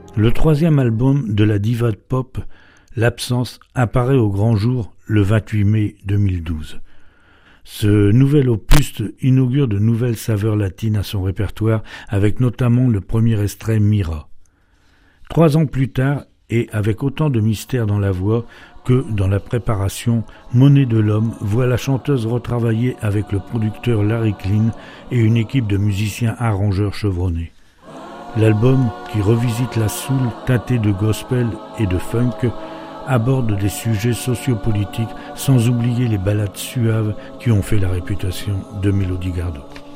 Le troisième album de la diva de pop, L'Absence, apparaît au grand jour le 28 mai 2012. Ce nouvel opus inaugure de nouvelles saveurs latines à son répertoire, avec notamment le premier extrait Mira. 3 ans plus tard, et avec autant de mystère dans la voix que dans la préparation, Monnaie de l'Homme voit la chanteuse retravailler avec le producteur Larry Clean et une équipe de musiciens arrangeurs chevronnés. L'album, qui revisite la soul teintée de gospel et de funk, aborde des sujets sociopolitiques sans oublier les ballades suaves qui ont fait la réputation de Mélodie Gardot.